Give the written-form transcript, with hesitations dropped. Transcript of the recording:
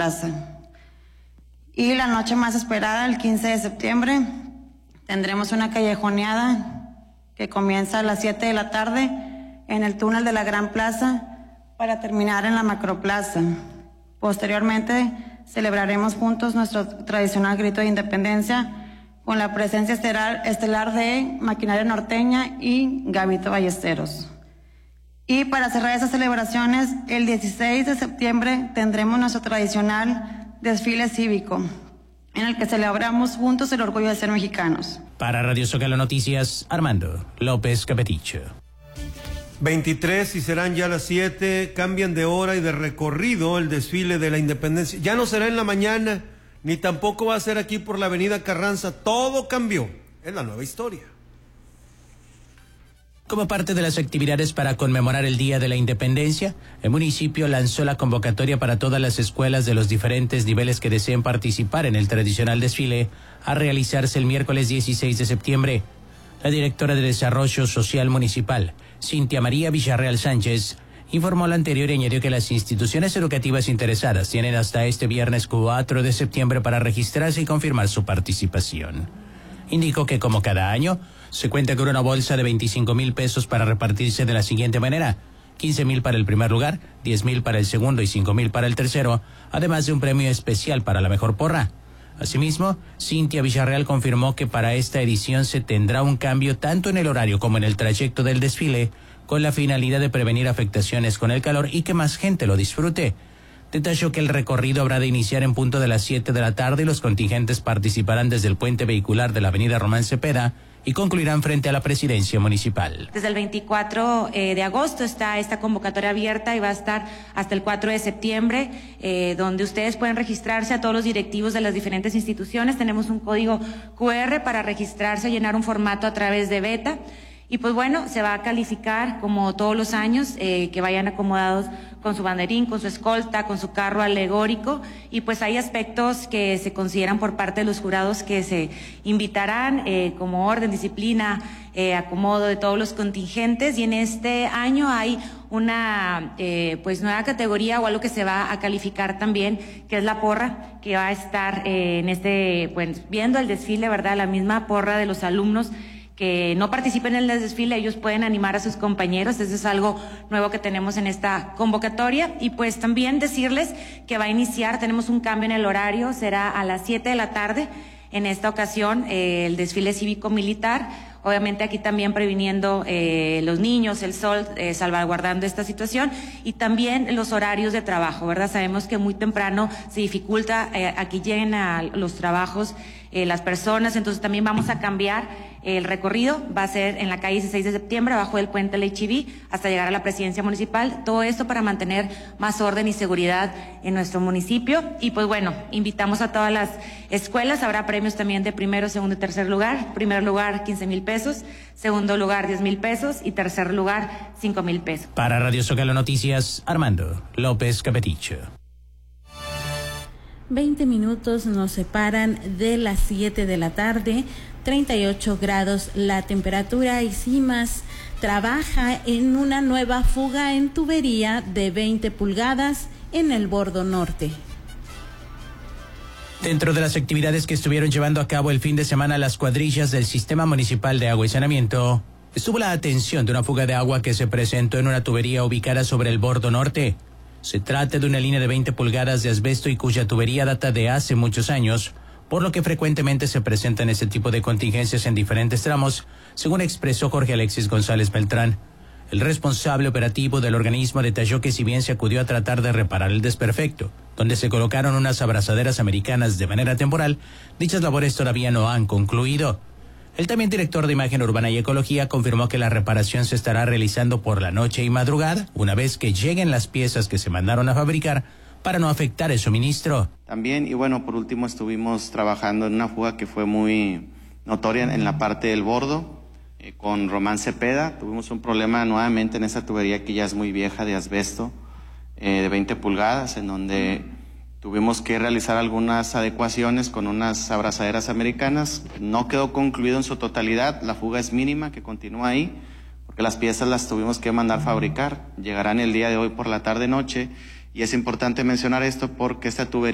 Macroplaza. Y la noche más esperada, el 15 de septiembre, tendremos una callejoneada que comienza a las 7 de la tarde en el túnel de la Gran Plaza para terminar en la Macroplaza. Posteriormente, celebraremos juntos nuestro tradicional grito de independencia con la presencia estelar de Maquinaria Norteña y Gavito Ballesteros. Y para cerrar esas celebraciones, el 16 de septiembre tendremos nuestro tradicional desfile cívico, en el que celebramos juntos el orgullo de ser mexicanos. Para Radio Zócalo Noticias, Armando López Capeticho. 23 y serán ya las 7, cambian de hora y de recorrido el desfile de la independencia. Ya no será en la mañana, ni tampoco va a ser aquí por la avenida Carranza, todo cambió, es la nueva historia. Como parte de las actividades para conmemorar el Día de la Independencia, el municipio lanzó la convocatoria para todas las escuelas de los diferentes niveles que deseen participar en el tradicional desfile, a realizarse el miércoles 16 de septiembre. La directora de Desarrollo Social Municipal, Cintia María Villarreal Sánchez, informó lo anterior y añadió que las instituciones educativas interesadas tienen hasta este viernes 4 de septiembre para registrarse y confirmar su participación. Indicó que, como cada año, se cuenta con una bolsa de 25,000 pesos para repartirse de la siguiente manera: 15,000 para el primer lugar, 10,000 para el segundo y 5,000 para el tercero, además de un premio especial para la mejor porra. Asimismo, Cintia Villarreal confirmó que para esta edición se tendrá un cambio tanto en el horario como en el trayecto del desfile, con la finalidad de prevenir afectaciones con el calor y que más gente lo disfrute. Detalló que el recorrido habrá de iniciar en punto de las 7 de la tarde y los contingentes participarán desde el puente vehicular de la avenida Román Cepeda y concluirán frente a la presidencia municipal. Desde el 24 de agosto está esta convocatoria abierta y va a estar hasta el 4 de septiembre, donde ustedes pueden registrarse, a todos los directivos de las diferentes instituciones. Tenemos un código QR para registrarse, llenar un formato a través de Beta. Y pues bueno, se va a calificar como todos los años, que vayan acomodados con su banderín, con su escolta, con su carro alegórico, y pues hay aspectos que se consideran por parte de los jurados que se invitarán, como orden, disciplina, acomodo de todos los contingentes, y en este año hay una pues nueva categoría o algo que se va a calificar también, que es la porra, que va a estar en pues viendo el desfile, ¿verdad? La misma porra de los alumnos que no participen en el desfile, ellos pueden animar a sus compañeros. Eso es algo nuevo que tenemos en esta convocatoria. Y pues también decirles que va a iniciar, tenemos un cambio en el horario, será a las 7 de la tarde, en esta ocasión el desfile cívico-militar, obviamente aquí también previniendo los niños, el sol, salvaguardando esta situación, y también los horarios de trabajo, ¿verdad? Sabemos que muy temprano se dificulta, aquí lleguen a los trabajos las personas, entonces también vamos a cambiar el recorrido, va a ser en la calle 16 de septiembre, abajo del puente Leichiví, hasta llegar a la presidencia municipal, todo esto para mantener más orden y seguridad en nuestro municipio. Y pues bueno, invitamos a todas las escuelas, habrá premios también de primero, segundo y tercer lugar. Primer lugar, 15,000 pesos, segundo lugar, 10,000 pesos y tercer lugar, 5,000 pesos. Para Radio Zócalo Noticias, Armando López Capeticho. 20 minutos nos separan de las 7 de la tarde, 38 grados la temperatura, y CIMAS trabaja en una nueva fuga en tubería de 20 pulgadas en el bordo norte. Dentro de las actividades que estuvieron llevando a cabo el fin de semana las cuadrillas del Sistema Municipal de Agua y Saneamiento, estuvo la atención de una fuga de agua que se presentó en una tubería ubicada sobre el bordo norte. Se trata de una línea de 20 pulgadas de asbesto y cuya tubería data de hace muchos años, por lo que frecuentemente se presentan este tipo de contingencias en diferentes tramos, según expresó Jorge Alexis González Beltrán. El responsable operativo del organismo detalló que si bien se acudió a tratar de reparar el desperfecto, donde se colocaron unas abrazaderas americanas de manera temporal, dichas labores todavía no han concluido. El también director de Imagen Urbana y Ecología confirmó que la reparación se estará realizando por la noche y madrugada, una vez que lleguen las piezas que se mandaron a fabricar, para no afectar el suministro. También, y bueno, por último estuvimos trabajando en una fuga que fue muy notoria en la parte del bordo, con Román Cepeda. Tuvimos un problema nuevamente en esa tubería que ya es muy vieja, de asbesto, de 20 pulgadas, en donde tuvimos que realizar algunas adecuaciones con unas abrazaderas americanas. No quedó concluido en su totalidad, la fuga es mínima, que continúa ahí, porque las piezas las tuvimos que mandar fabricar. Llegarán el día de hoy por la tarde-noche, y es importante mencionar esto porque esta tubería